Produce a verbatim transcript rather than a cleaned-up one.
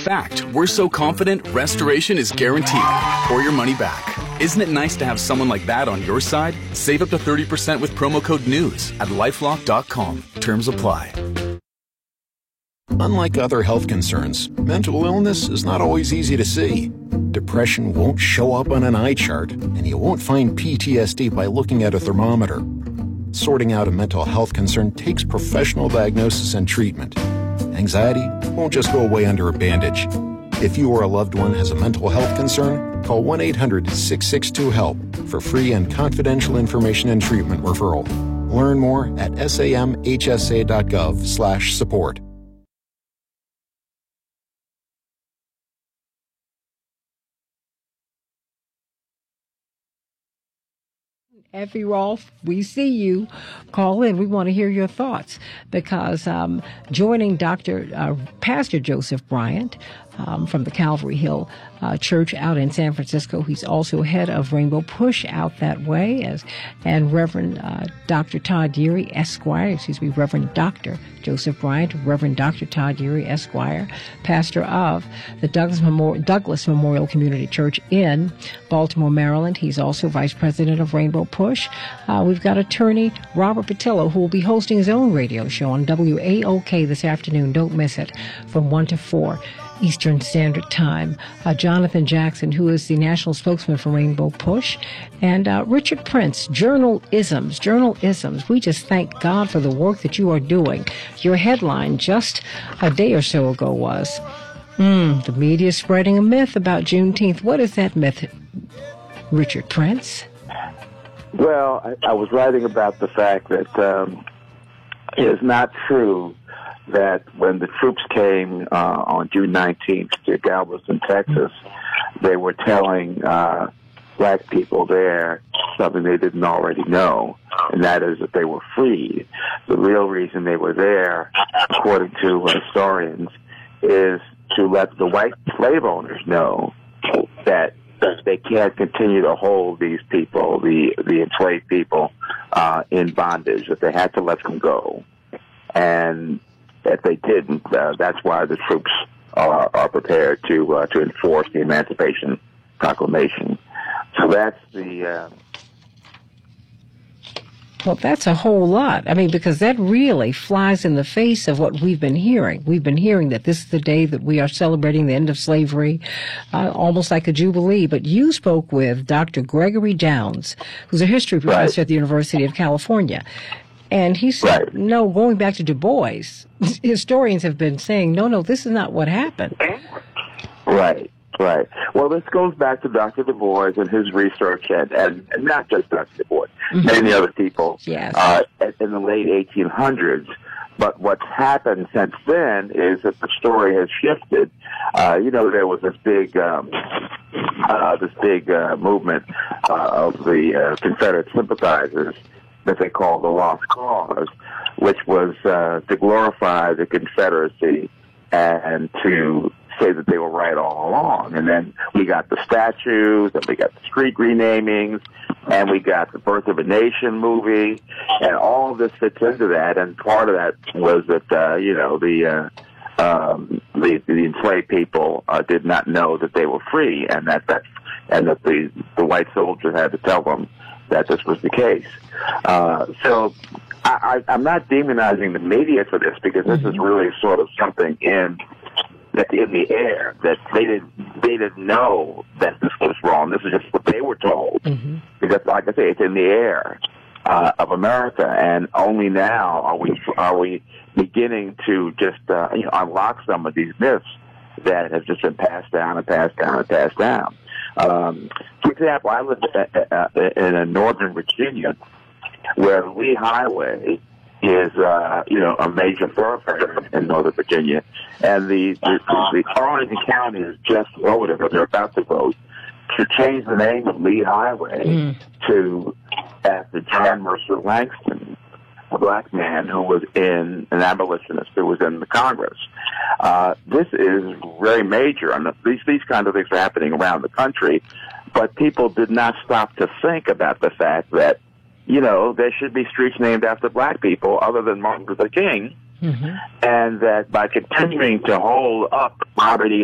fact, we're so confident restoration is guaranteed or your money back. Isn't it nice to have someone like that on your side? Save up to thirty percent with promo code NEWS at lifelock dot com. Terms apply. Unlike other health concerns, mental illness is not always easy to see. Depression won't show up on an eye chart, and you won't find P T S D by looking at a thermometer. Sorting out a mental health concern takes professional diagnosis and treatment. Anxiety won't just go away under a bandage. If you or a loved one has a mental health concern, call one eight hundred six six two HELP for free and confidential information and treatment referral. Learn more at samhsa.gov slash support. Effie Rolfe, we see you. Call in. We want to hear your thoughts because um, joining Doctor Uh, Pastor Joseph Bryant um, from the Calvary Hill uh, Church out in San Francisco. He's also head of Rainbow Push out that way, as and Reverend uh, Doctor Todd Deary, Esquire. Excuse me, Reverend Doctor Joseph Bryant, Reverend Doctor Todd Deary, Esquire, pastor of the Douglas Memorial, Douglas Memorial Community Church in Baltimore, Maryland. He's also vice president of Rainbow Push. Uh, we've got attorney Robert Patillo, who will be hosting his own radio show on W A O K this afternoon. Don't miss it, from one to four Eastern Standard Time. Uh, Jonathan Jackson, who is the national spokesman for Rainbow Push, and uh, Richard Prince, Journalisms. Journalisms. We just thank God for the work that you are doing. Your headline just a day or so ago was, mm, the media is spreading a myth about Juneteenth. What is that myth, Richard Prince? Well, I, I was writing about the fact that um, it is not true that when the troops came uh, on June nineteenth to Galveston, Texas, they were telling uh, black people there something they didn't already know, and that is that they were freed. The real reason they were there, according to historians, is to let the white slave owners know that they can't continue to hold these people, the, the enslaved people, uh, in bondage, that they had to let them go. And if they didn't, uh, that's why the troops are, are prepared to uh, to enforce the Emancipation Proclamation. So that's the... Uh, Well, that's a whole lot. I mean, because that really flies in the face of what we've been hearing. We've been hearing that this is the day that we are celebrating the end of slavery, uh, almost like a jubilee. But you spoke with Doctor Gregory Downs, who's a history professor right. at the University of California. And he said, right. no, going back to Du Bois, historians have been saying, no, no, this is not what happened. Right. Right. Well, this goes back to Doctor Du Bois and his research, and, and, and not just Doctor Du Bois, mm-hmm. many other people yes. uh, in the late eighteen hundreds. But what's happened since then is that the story has shifted. Uh, you know, there was this big, um, uh, this big uh, movement uh, of the uh, Confederate sympathizers that they called the Lost Cause, which was uh, to glorify the Confederacy and to say that they were right all along. And then we got the statues, and we got the street renamings, and we got the Birth of a Nation movie, and all of this fits into that. And part of that was that, uh, you know, the, uh, um, the, the enslaved people uh, did not know that they were free, and that, that, and that the, the white soldier had to tell them that this was the case. Uh, so I, I, I'm not demonizing the media for this, because this is really sort of something in that's in the air, that they didn't they didn't know that this was wrong. This is just what they were told. Mm-hmm. Because, like I say, it's in the air uh, of America, and only now are we are we beginning to just uh, you know, unlock some of these myths that have just been passed down and passed down and passed down. Um, for example, I live in uh, Northern Virginia, where the Lee Highway is, uh, you know, a major thoroughfare in Northern Virginia. And the, the, the Arlington County has just voted, or they're about to vote, to change the name of Lee Highway mm. to, after John Mercer Langston, a black man who was in, an abolitionist who was in the Congress. Uh, this is very major, and these, these kind of things are happening around the country, but people did not stop to think about the fact that, you know, there should be streets named after black people other than Martin Luther King, mm-hmm. and that by continuing to hold up Robert E.